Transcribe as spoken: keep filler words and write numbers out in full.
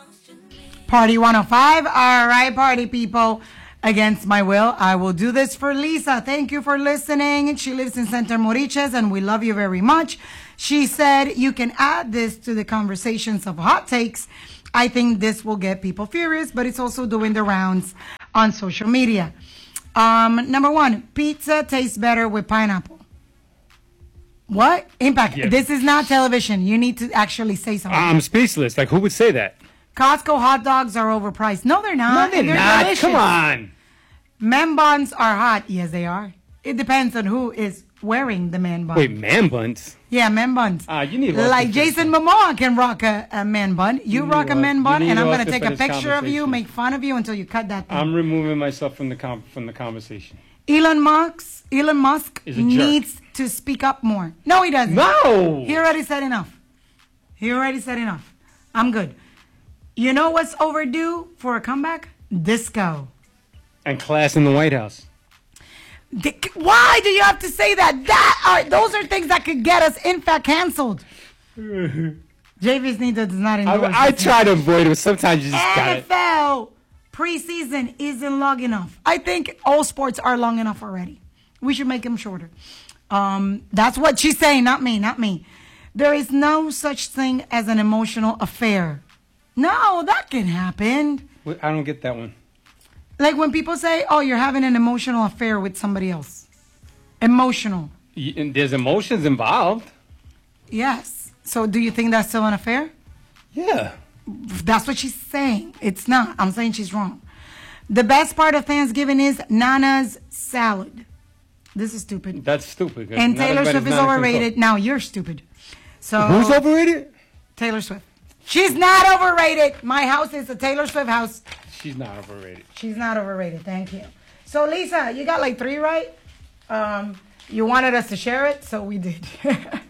Party one oh five. All right, party people. Against my will, I will do this for Lisa. Thank you for listening. She lives in Center Moriches, and we love you very much. She said you can add this to the conversations of hot takes. I think this will get people furious, but it's also doing the rounds on social media. Um, number one, pizza tastes better with pineapple. What? Impact. Yeah. This is not television. You need to actually say something. I'm speechless. Like, who would say that? Costco hot dogs are overpriced. No, they're not. No, they're, They're not. delicious. Come on. Man buns are hot. Yes, they are. It depends on who is wearing the man bun. Wait, man buns? Yeah, man buns. Ah, you need like Jason Momoa can rock a, a man bun. You, You rock need a man to- bun, you and need I'm to going to also take a finish picture of you, conversation. make fun of you until you cut that thing. I'm removing myself from the com- from the conversation. Elon Musk, Elon Musk Is a jerk. needs to speak up more. No, he doesn't. No! He already said enough. He already said enough. I'm good. You know what's overdue for a comeback? Disco. And class in the White House. Di- Why do you have to say that? That are those are things that could get us in fact canceled. J V Sneeder does not endorse. I, I this. try to avoid it, but sometimes you just got N it. F L preseason isn't long enough. I think all sports are long enough already. We should make them shorter. Um, that's what she's saying, not me, not me. There is no such thing as an emotional affair. No, that can happen. Wait, I don't get that one. Like when people say, oh, you're having an emotional affair with somebody else. Emotional. Y- and there's emotions involved. Yes. So do you think that's still an affair? Yeah. That's what she's saying. It's not. I'm saying she's wrong. The best part of Thanksgiving is Nana's salad. This is stupid. That's stupid. 'cause And not Taylor everybody's Swift is not in control. overrated. Now you're stupid. So Who's overrated? Taylor Swift. She's not overrated. My house is a Taylor Swift house. She's not overrated. She's not overrated. Thank you. So Lisa, you got like three right. Um, you wanted us to share it, so we did.